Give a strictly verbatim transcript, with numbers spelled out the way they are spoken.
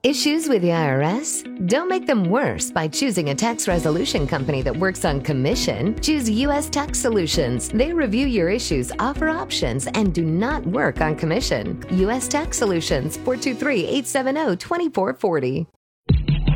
Issues with the I R S? Don't make them worse by choosing a tax resolution company that works on commission. Choose U S Tax Solutions. They review your issues, offer options, and do not work on commission. U S Tax Solutions, four two three, eight seven zero, two four four zero.